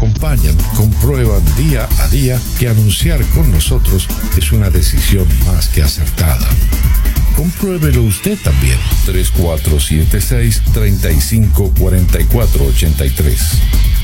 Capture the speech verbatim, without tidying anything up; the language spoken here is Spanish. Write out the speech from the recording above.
acompañan, comprueban día a día que anunciar con nosotros es una decisión más que acertada. Compruébelo usted también. tres cuatro siete seis, tres cinco cuatro cuatro ocho tres.